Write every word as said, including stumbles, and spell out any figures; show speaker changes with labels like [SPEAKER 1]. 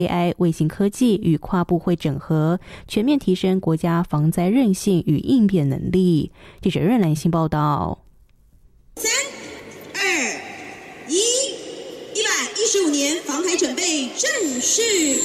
[SPEAKER 1] A I 卫星科技与跨部会整合，全面提升国家防灾韧性与应变能力。记者任兰心报道。
[SPEAKER 2] 三、二、一，一百一十五年防台准备正式